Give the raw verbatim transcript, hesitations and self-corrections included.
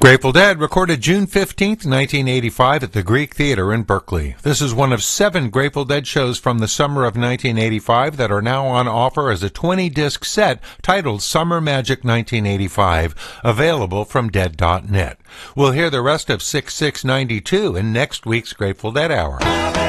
Grateful Dead recorded June fifteenth, nineteen eighty-five at the Greek Theater in Berkeley. This is one of seven Grateful Dead shows from the summer of nineteen eighty-five that are now on offer as a twenty-disc set titled Summer Magic nineteen eighty-five, available from dead dot net. We'll hear the rest of six six ninety-two in next week's Grateful Dead Hour.